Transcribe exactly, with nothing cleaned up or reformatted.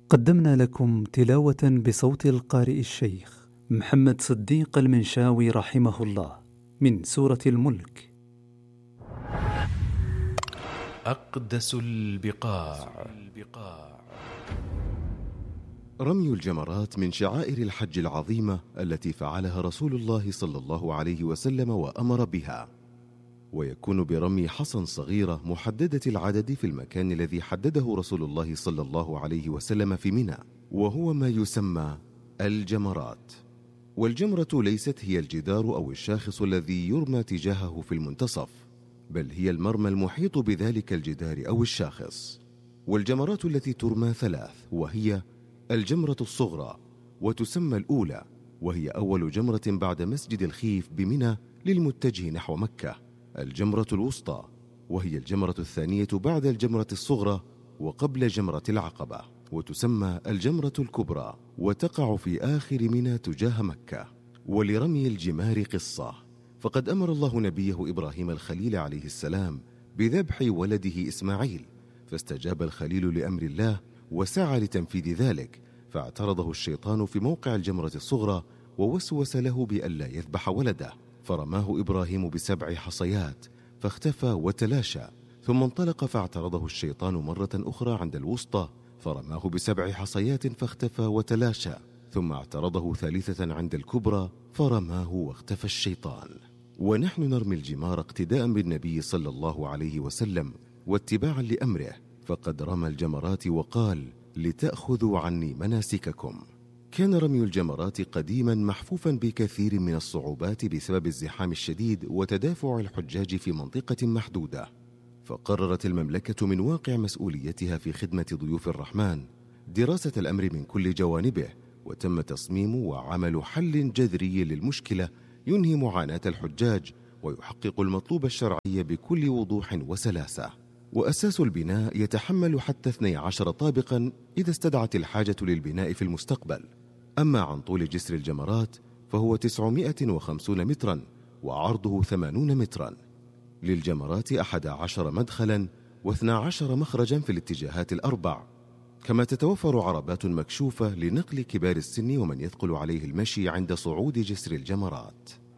قدمنا لكم تلاوة بصوت القارئ الشيخ محمد صديق المنشاوي رحمه الله من سورة الملك. أقدس البقاع. رمي الجمرات من شعائر الحج العظيمة التي فعلها رسول الله صلى الله عليه وسلم وأمر بها، ويكون برمي حصى صغيرة محددة العدد في المكان الذي حدده رسول الله صلى الله عليه وسلم في منى، وهو ما يسمى الجمرات. والجمرة ليست هي الجدار أو الشاخص الذي يرمى تجاهه في المنتصف، بل هي المرمى المحيط بذلك الجدار أو الشاخص. والجمرات التي ترمى ثلاث، وهي الجمرة الصغرى، وتسمى الأولى، وهي أول جمرة بعد مسجد الخيف بمنى للمتجه نحو مكة. الجمرة الوسطى، وهي الجمرة الثانية بعد الجمرة الصغرى وقبل جمرة العقبة، وتسمى الجمرة الكبرى، وتقع في آخر منى تجاه مكة. ولرمي الجمار قصة، فقد أمر الله نبيه إبراهيم الخليل عليه السلام بذبح ولده إسماعيل، فاستجاب الخليل لأمر الله وسعى لتنفيذ ذلك، فاعترضه الشيطان في موقع الجمرة الصغرى ووسوس له بألا يذبح ولده، فرماه إبراهيم بسبع حصيات فاختفى وتلاشى، ثم انطلق فاعترضه الشيطان مرة أخرى عند الوسطى فرماه بسبع حصيات فاختفى وتلاشى، ثم اعترضه ثالثة عند الكبرى فرماه واختفى الشيطان. ونحن نرمي الجمار اقتداء بالنبي صلى الله عليه وسلم واتباعا لأمره، فقد رمى الجمرات وقال: لتأخذوا عني مناسككم. كان رمي الجمرات قديما محفوفا بكثير من الصعوبات بسبب الزحام الشديد وتدافع الحجاج في منطقة محدودة، فقررت المملكة من واقع مسؤوليتها في خدمة ضيوف الرحمن دراسة الأمر من كل جوانبه، وتم تصميم وعمل حل جذري للمشكلة ينهي معاناة الحجاج ويحقق المطلوب الشرعي بكل وضوح وسلاسة. وأساس البناء يتحمل حتى اثني عشر طابقا إذا استدعت الحاجة للبناء في المستقبل. أما عن طول جسر الجمرات فهو تسعمائة وخمسين مترا وعرضه ثمانون مترا. للجمرات أحد عشر مدخلا واثنى عشر مخرجا في الاتجاهات الأربع، كما تتوفر عربات مكشوفة لنقل كبار السن ومن يثقل عليه المشي عند صعود جسر الجمرات.